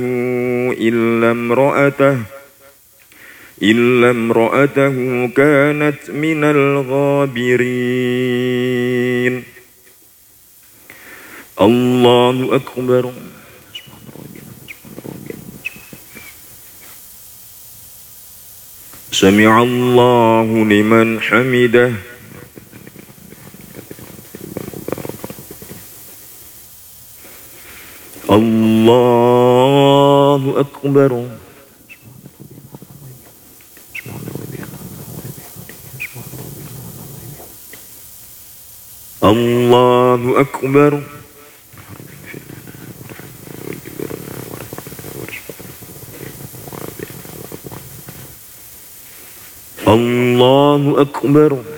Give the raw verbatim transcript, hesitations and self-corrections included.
إلا امرأته إلا امرأته كانت من الغابرين. الله أكبر. سمع الله لمن حمده. الله أكبر. الله أكبر. الله أكبر.